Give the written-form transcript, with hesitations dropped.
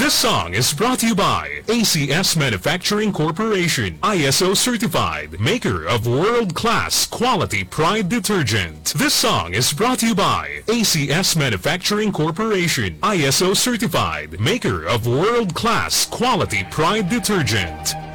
This song is brought to you by ACS Manufacturing Corporation, ISO certified, maker of world-class quality Pride detergent. This song is brought to you by ACS Manufacturing Corporation, ISO certified, maker of world-class quality Pride detergent.